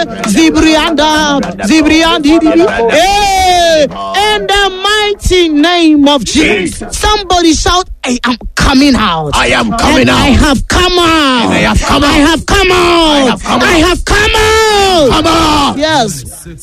Zibrianda, Zibriandi. In the mighty name of Jesus. Somebody shout, I am coming out. I am coming out. I have come out. I have come out. I have come out. I have come out. Come out. Yes.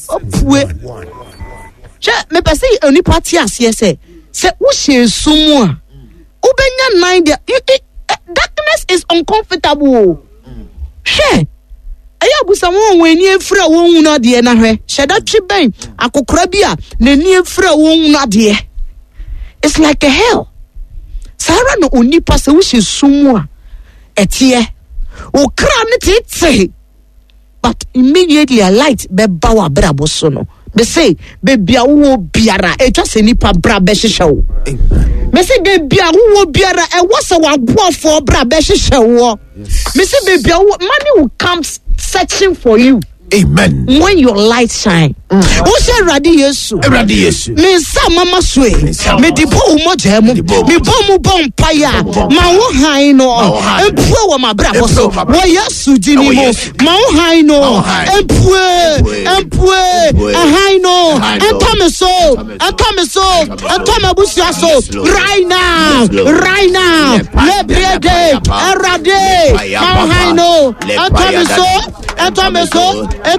Me pese oni party ase say wo hye sumu a ubenya 9 darkness is uncomfortable. Hwe ayabusa won eni efra won hunu ade na hwe hyeda twe ben akokora bi a nani efra won hunu ade. It's like a hell. Sara no oni pase wo hye sumu a etie wo kra ne tete, but immediately a light be bawa brabo so no. They say, baby, I will biara. It just any pa bra beshi show. Me say, baby, I will biara. And what's our war for bra beshi show? Me say, baby, money will come searching for you. Amen. When your light shine. Who say Radi Yesu? Radi Yesu. Me sa mama swe. Me di bo mo jemu. Me bo mu bon paya. Ma wo hai no. Empue wa ma bra boso. Wo Yesu dini mo. Ma wo hai no. Empue. Hai no. Entame so. Entame busia so. Right now. Le brede. Radi. Ma wo hai no. Entame so. Let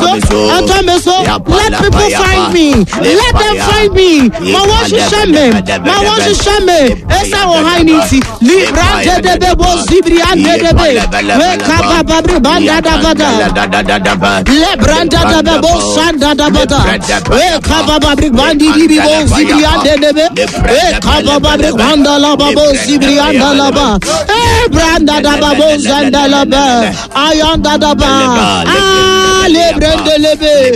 people find me. Let them find me. Ma washi shame. Esa o hainiti. Librante de bebo zibriante de be. We kaba babri banda da bada. Lebrante de bebo sanda da bada. We kaba babri bandi di bebo zibriante de be. We kaba babri banda la babo zibriante la ba. Branda da babo zanda la ba. Ayanda da ba. Librande lebe,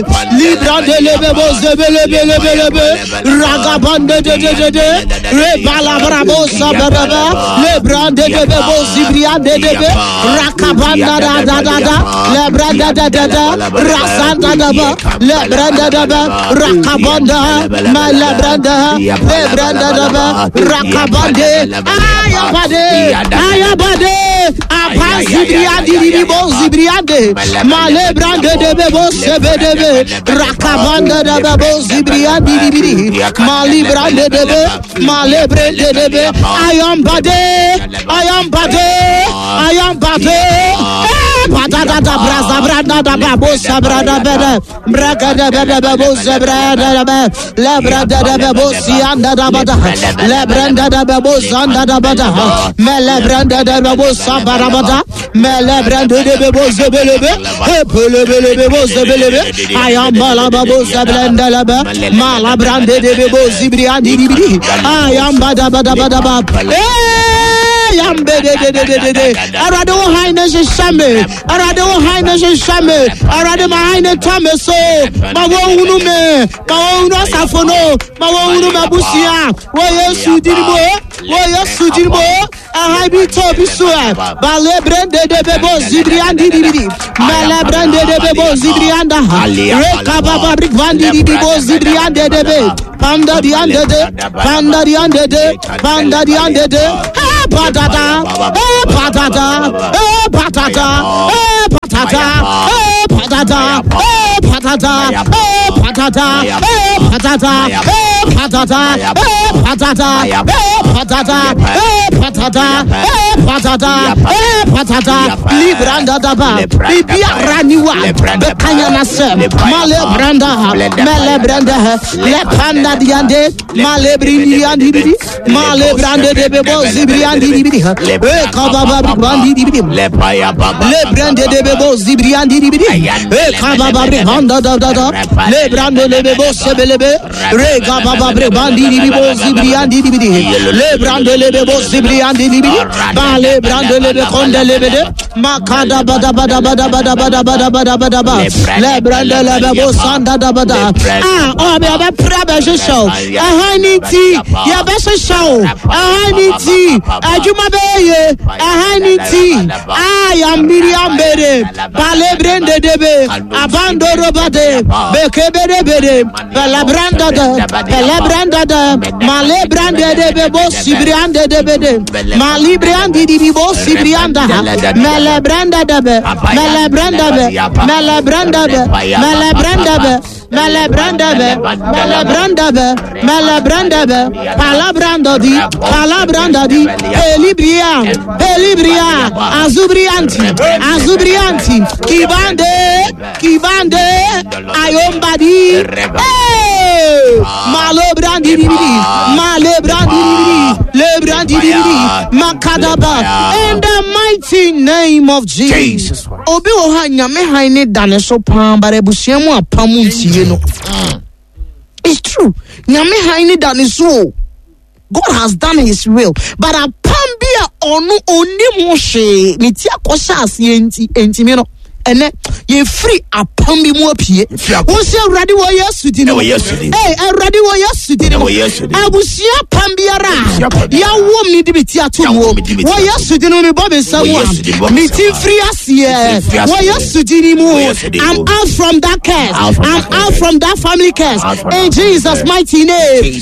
ragabande de rebala bravo sabaraba, lebrande de bebo zibriande de rakabanda da lebranda da rasanda da lebranda da rakabanda, ma lebranda da rakabande, ayabade, apa zibriande, ma lebrande de bebo sebedebe rakabanda da bebo zibriandi dibiri mali brande debe male brande debe I am bade patata da braza branda da bebo sabrada bede braga da bebo sabrada da le branda da bebo sianda da bada le branda da bebo zanda da bada mele branda da bebo sabarabada mele branda de bebo zebelebe I am Balababo Zabrandalaba, Malabrande de Bebo Zibriandi. I am Badabadabadaba. I am Bede. Arado Highness Shame. Arado Highness Shame. Arado Mahine Tameso. Mawunume. Mawuna Safono. Mawunu Mabusia. Waya Sudimo. I be told Sua. Balebrande de Bebo Zibriandi. Malabrande de Bebo Zibrianda. Rekababa Brigvandi di Bebo Zibriande de Be. Panda di ande de. Patata. Libranda daba. Bibia raniwa. Bekanya nasem. Male branda. Le panda diande. Male brindi diandi. Male brande de bebo zibriandi dibi. Kababa bandi dibi. Le brande de bebo zibriandi dibi. Kababa branda da. Le brande de bebo sebelebe. Kababa bandi dibi zibriandi dibi. Le brande de bebo zibriandi dibi. Bale brande de konde lebede. Makada bada. Le brande le bebo sanda da bada. Oh be a prabe show. Ahaniti ya best show. Ahaniti ajuma beye. Ahaniti I am Miriam bede. Bale brande debe. Abando robade. Bekebede bede. Bala branda da. Melebranda de Malebranda de Bebo Sibrianda de Bede Malibrandi di Bibo Sibrianda Melebranda de Melebranda de Melebranda de Melebranda de Melebranda de Palabranda di Pelibria Azubrianti Kibande Ayombadi Malebrandi Makadaba in the mighty name of Jesus. Obi ohanya me haine dane so pan bare busiemu apamu ntie no. It's true. Nyame haine dane so. God has done his will, but apambia onu onimu hwe meti akosha ase enti me no. Ene ye free apambi mu apie won se awrade wo yesu di no awrade wo yesu di no abusia pambiara ya wo mi di beti ato wo yesu di no me bobe sawo mi ti free asie wo yesu di ni mu. I'm out from that curse. I'm out from that family curse in Jesus mighty name.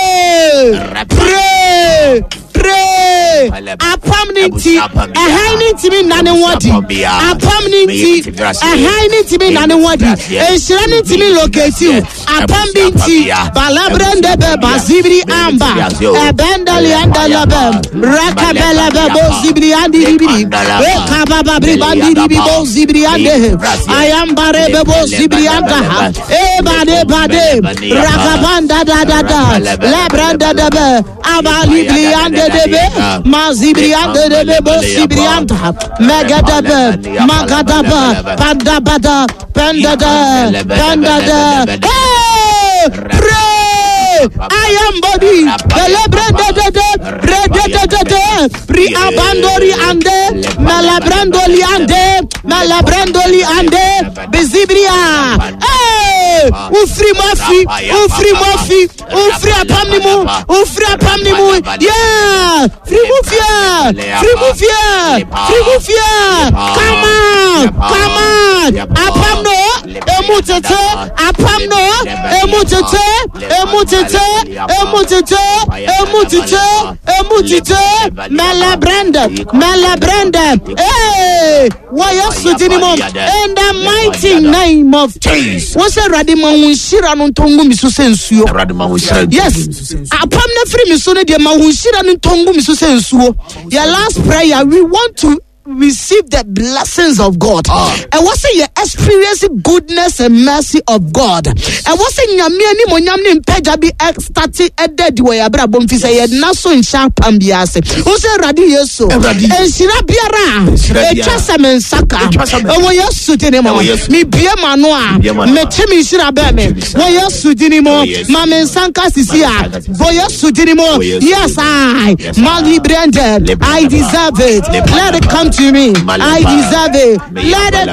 Pray apamniti ahainiti mi nane wodi apamniti ahainiti mi nane wodi enshirani mi locate you apambinti balabrande be bazibri amba ebendali andala rakabela be bozibri andi ribiri ekababa bribandi ribi bozibri ande ayambare be bozibri anda bade rakabanda da lebranda de abali ande debe mazibriande debe bosibrianta megadebe magadaba pandabada pandada pray I am body celebrate pri abandori ande malabrandoli ande bezibria ufri mafi ufri apamnimu yeah free mufia come on apamno emutete malabranda why sudinimo in the mighty name of Jesus. What's a radima unshira no tongu miso sensuo yes apamna free miso ne de ma unshira no tongu miso sensuo. Your last prayer we want to receive the blessings of God. And what say you experience goodness and mercy of God. And what say nyame ani monyam ne mpagya bi start eded we abra bomfi say ye naso nsha pambiase. Wo say radi yeso enshira biara etwasa mensaka wo yesu dini mo mi bie mano a meche mi nshira be me wo yesu dini mo ma mensanka sisi a wo yesu dini mo yes I Malibrande I deserve it. Let it come to me. I deserve it. Let it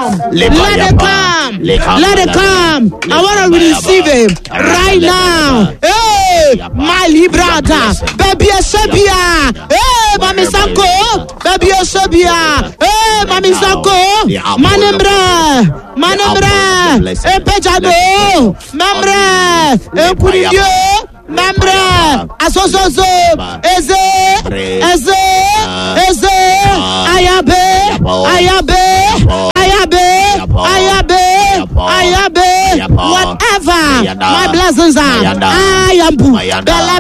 come. I want to receive it right now. Hey, my librata, baby Sabia. Hey, Mami Sanko, baby Sabia. Hey, Mami Sanko, Manembra, Epejado, Mamra, Ekudio. Membra, asososo, eze, ayabe, whatever my blessings are, I am boo, Bella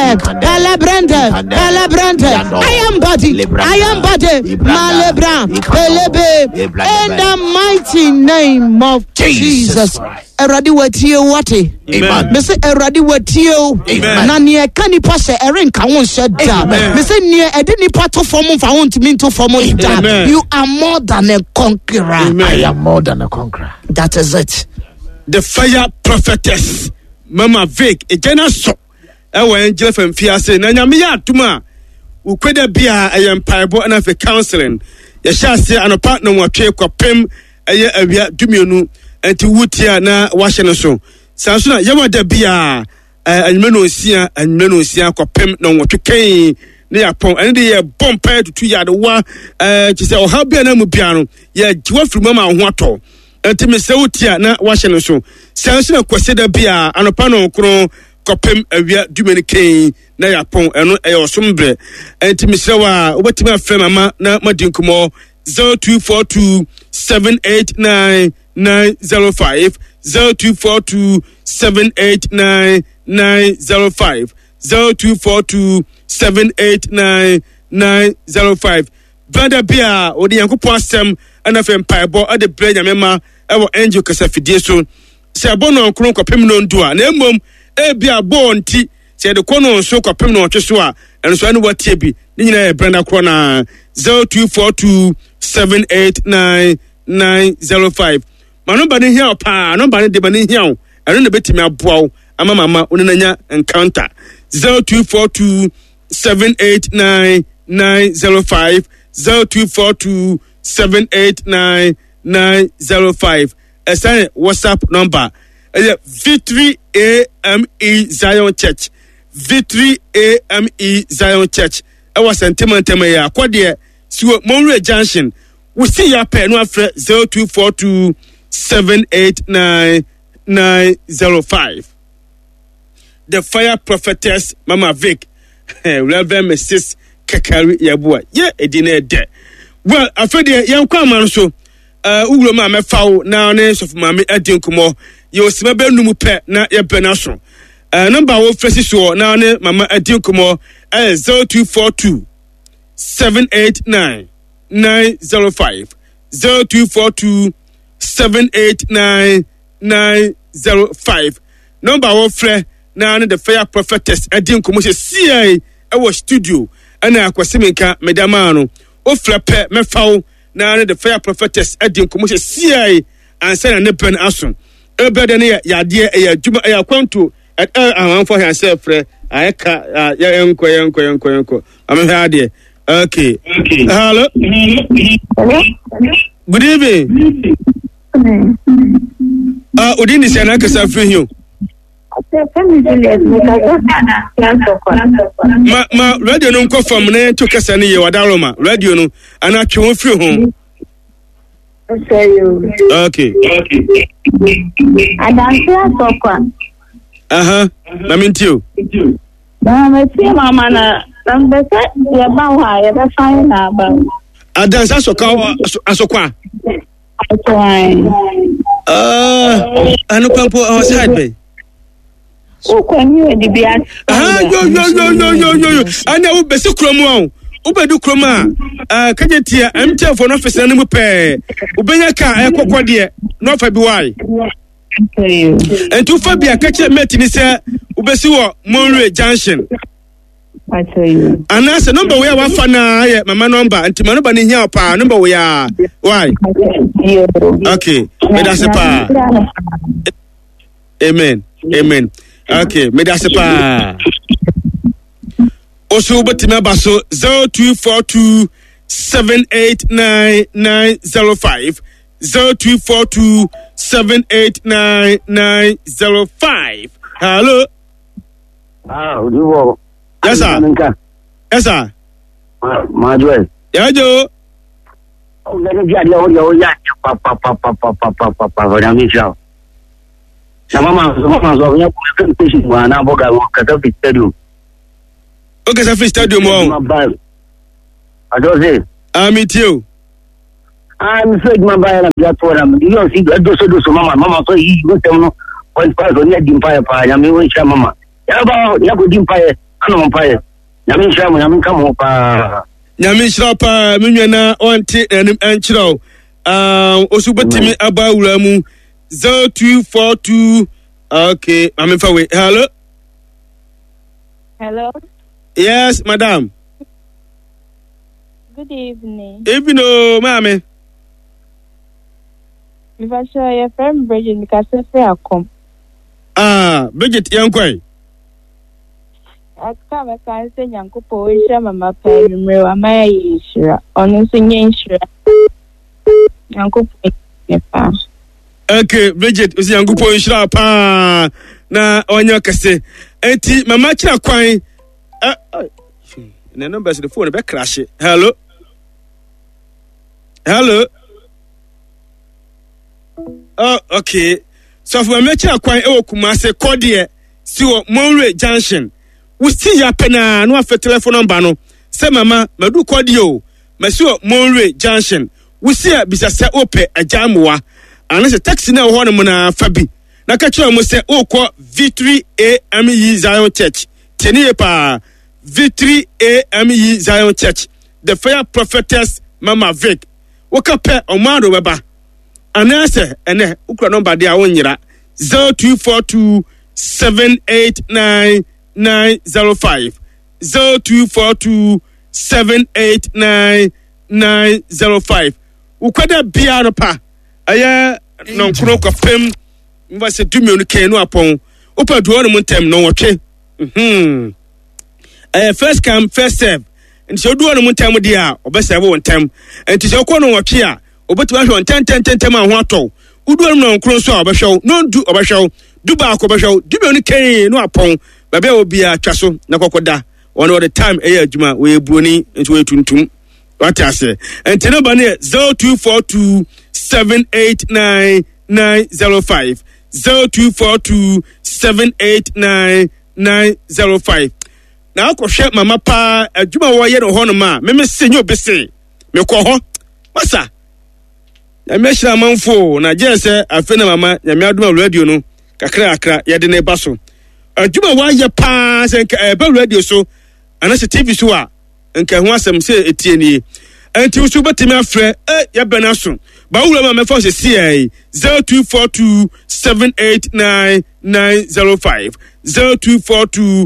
Brande, I am body, Malebra, Belebe, in the mighty name of Jesus. Eradi watie wate. Amen. Me say eradi watie. Na ne ka nipa se erenka won sheda. Me say ne edi nipa to form fa won timi to form da. You are more than a conqueror. Amen. I am more than a conqueror. That is it. The fire prophetess Mama Vic ejena so e wo angel fam fiase na nyame ya atuma ukweda bia empaibo na fe counseling ye sha se anopa no watwe kwapem eye awia dumienu enti wutia na wahye no so sanso na yamada bia anwumeno osia kwapem no watwe kan ne yapon ene de ye bompa tutu ya de wa ti se oha bia na mu bia no ye jiwa firi mama ho ato enti me se wutia na wahye no so sanso na kwaseda bia anopa no kro kɔpem awia dumeni na yapon ɛno ɛyɛ ɔsombrɛ ɛnti mesrɛ wa wobɛtumi afrɛ mama na madi nkɔmmɔ 0242 789 905 0242 789 905 0242 789 905 brother bia odi yankopɔn asɛm ana fɛ mpaebɔ ade brɛ nyame ma ɛwɔ angel kasafidie so sɛ ɛbɔ no nkron kɔpem no ndu a na mmom ebia bɔ nti sɛ yɛde kɔ no nso kɔpem no ɔtwe so a ɛno so ɛne watie bi ne nyinaa yɛ brɛnda korɔ na 0242 789 905 ma nomba ne hia paa nomba ne de ma ne hia wo ɛno na bɛtumi aboa wo ama mama wo ne nanya encounter 0242 789 905 0242 789 905 ɛsɛn WhatsApp number ɛyɛ Victory AME Zion Church Victory AME Zion Church ɛwɔ sentiment ma yɛ akɔdeɛ siwo Monroe Junction wosi ya pɛ no afrɛ 0242 789 905 the fire prophetess Mama Vic Reverend Mrs. Kakari Yabua ye edina de well afede yan kwa man so ugro ma mefawo na ne sof mame adi nkomo ye osima be numu pe na ye be na so number wo fresi so na ne mama adi nkomo 0242 789 905 0242 789 905 number wo frɛ na ne the fire prophetess adi nkomo se CI ɛwɔ studio ana akwasimenka medama no o frɛ pɛ mefawo na ne the fire prophetess adi nkomo se CI ansa na ne pen aso ebede ne yade ya djuma ya kwanto amanfo han se frɛ ayeka yenko amehwa de okay hello good evening odini se na kasa free you ma radio no nko fam na to kasa ne ye wadaroma radio no ana twe ho free ho okay adansia sokwa na mentio na metie mama na mbese ye ba wa ye be fine na ba adansia asokwa anu pampo our side be ukwani we di bia yo ana wo besi kromu a ubedu kroma kajetia MTF for office na mu pe ubenya ka ekokode no fa bi wai entu fa bia kache meti ni se ubesi wo Monroe Junction ana se number we wa fa na ye mama number anti ma number ni hia pa number we ya why okay me da se pa amen okay me da se pa also betima baso 0242 789 905 0242 789 905 hello udivo yes sir Majoel yajo ngene dia dia ya pa na misha na mama zo nya ku pesi mwana boga kaka stadium okay sa free stadium o adoze amitio I'm afraid my buyer and platform. You don't see do mama so you go tell no point pass on your dimpire pa ya me won sha mama ya ba ya go dimpire ana mo pa ya me sha mo ya me ka mo pa nyame shira pa me nwana onti enim enchiro osu betimi aba wura mu 0242 okay I'm fa we hello yes madam good evening mama if I show your friend Bridget because I come Bridget yankoi aka ka say nyankopo we mama pa numero amaya yishira onu so nyenshira nyankopo pa okay Bridget usi nyankopo yishira pa na onyo kase enti mama kira kwan the numbers the phone be crash hello oh okay so for me kira kwan e okuma se code siwo Monroe Junction wusi ya pena no afa telephone number no se mama madu kodio masiwo Monroe Junction wusi ya bisa se ope ajamuwa anase taxi na ho no na fabi na ka kire mo se okọ Victory AME Zion Church teniye pa Victory AME Zion Church the Fire Prophetess Mama Vic woka pe omado baba anase ene ukura number dia wonyira 0242 789-905 0242 789-905 ukwada bia no pa aya no nkro kopem mba se dumi onu ken no apon upa duo no montem no wotwe first come first serve nti duo no montem dia obesebe wontem nti se ko no wotwe a obetu ahwe ontentem aho ato uduo no nkro so obehwe no du obehwe duba akobehwe dumi onu ken no apon babe obi atwaso na kokoda one the time adwuma we buoni nti we tuntum what I say and number 0242 789-905 0242 789-905 na akohwe mama pa adwuma wo ye no hono ma me senyo obese me ko ho masa na me hira manfo na je se afi na mama ya me aduma radio no kakra ye de ne ba so adwuma wa ye pa se ba radio so anase TV so a nka ho asem se etie ni enti usu betimi afre ya benaso ba wura ma me force CI 0242 789-905 0242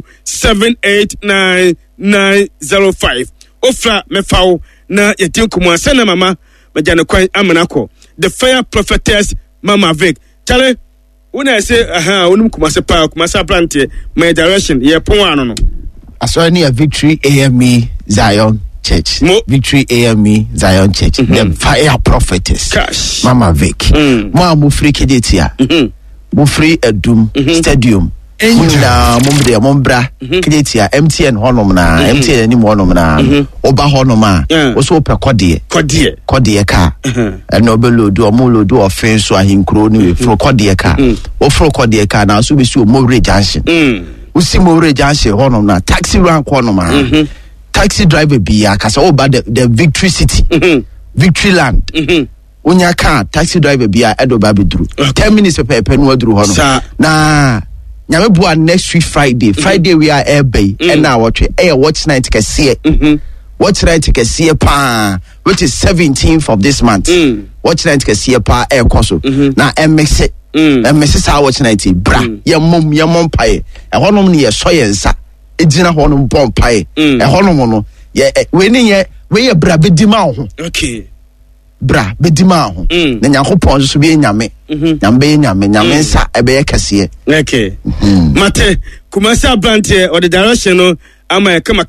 789-905 ofra me fawo na yetin kumu asana mama majane kwan amenako the Fire Prophetess Mama Vic chale una say onum kumase pa kumase plante my direction ye pon ano no aso ni a Victory AME Zion Church. Victory AME Zion Church. The Fire Prophetess Cash. Mama Vic. Mo amufri kedetia. Mo free Edum Stadium. Na mombre mombra kedetia MTN honom na MTN ni mo honom na oba honom a oso pe kodie ka na obelodu omulodu ofen so ahinkro ni we fro kodie ka o fro kodie ka na so be si o Monroe Junction usi Monroe Junction honom na taxi rank honom a taxi driver bia kasa oba the Victory City Victory Land onya ka taxi driver bia edo ba beduru 10 minutes pe no aduru honom na nyame boa next week Friday we are airbay and now watch night kese watch night kese pa which is 17th of this month watch night kese pa air koso na mx sa watch night bra ye mom pae e honom ne ye so ye nsa ejina honom bom pae e honom no ye we ni ye we ye bra bedima ho okay bra bedima ho na nyankopon so be nyame nyame nsa ebe kase okay mate kumasa brante or the direction no ama kama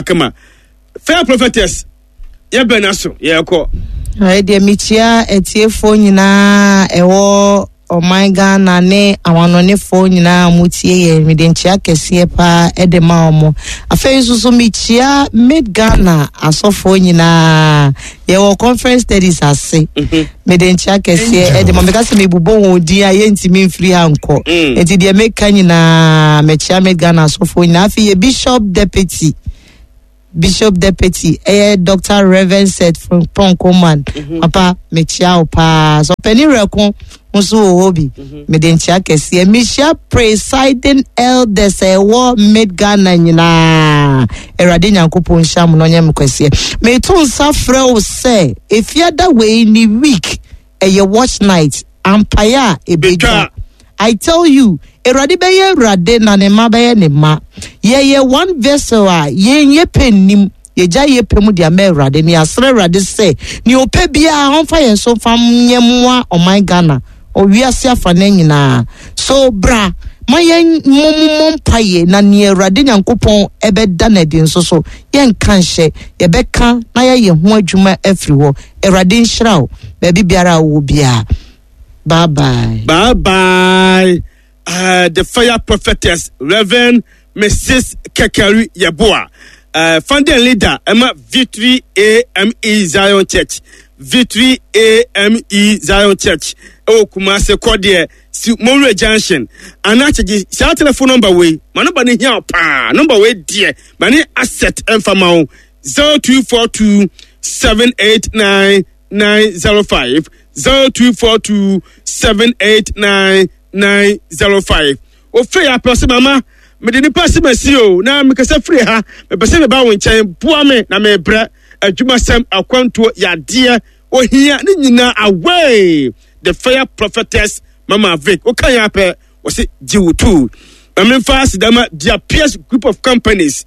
Fire Prophetess ye benaso ye ko ai de michia etiefo nyina ewo my Ghana ne awanonefo nyina mutie ye medenchia kese pa edema omo afei so michia mid Ghana asofo nyina ye wo conference studies ase medenchia kese edema meka se mebubo wodi aye ntimi mfiri hanko enti de meka nyina mechia mid Ghana asofo nyina afei ye Bishop Deputy Dr. Reverend said from Ponkoman papa mechia opa so penny rekon musu obi medenchia kese mechia presiding elders ewo mid Ghana nyina erade nyankopon sham no nyam kwese me to nsafre o say if you that way in the week e watch night empire ebeja I tell you erade beye erade na ne ma beye ne ma ye one vessel a ye pennim ye ja ye pemu dia me erade ni asre erade say ni ope bia honfa ye so fam nyemwa o my Ghana o wiase afa na nyina so bra mayen mom paye na ni erade nyankopon ebeda na di nso so ye nkan hye ye beka na ye ho adwuma afri ho erade nhyira o ba biara wo bia bye bye the Fire Prophetess Reverend Mrs. Kekari Yeboah founding leader Emma Victory AME Zion Church Victory AME Zion Church Kumase Kodie, Monroe Junction, and actually, say telephone number way, my number here, number way, dear, my asset and famao 0242 789 905 0242 789 905. O free a person, mama. Me de nipa se masio na me kasa free ha me pese me ba wo nchen boa me na me bra adwuma sem akwanto yade ohia ne nyina away the fire prophetess Mama Vic o kan ya pe o se jiwutu na me fa sidama dia peers group of companies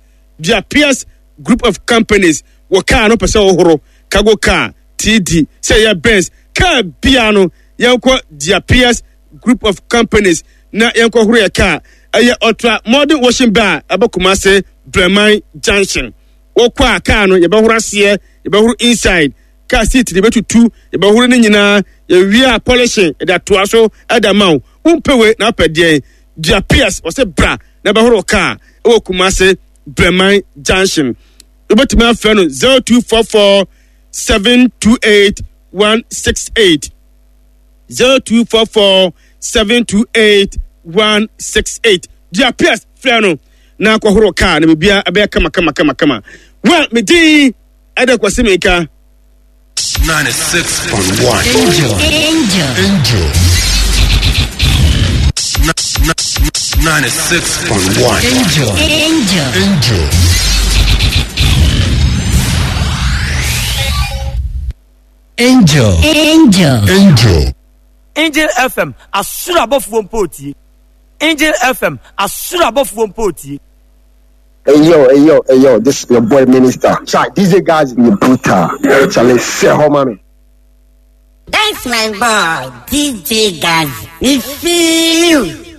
wo ka no pese ohoro kago ka TD say ya Benz ka bia no yanko dia peers group of companies na yanko horo ya ka aye otra modern washing bar abakumase Breman Junction okwa aka no ye behoro ase ye behoro inside car seat de betutu ye behoro ne nyina ye wia polishing e da toa so adamaw umpewe na apede dia PS o se bra na behoro car okumase Breman Junction obetuma afre no 0244 728 168 0244 728 168. Dia PS Flano na kwahoro ka na bibia abe kama. Well, me di ada kwasimeka 96.1 Angel 96.1 Angel FM asura bofuo mpoti. Angel FM asura bofuo mpoti. Hey yo, this is your boy Minister. Try DJ guys be brutal. Shall I say how mommy? That's my boy, DJ Gaz. We feel you.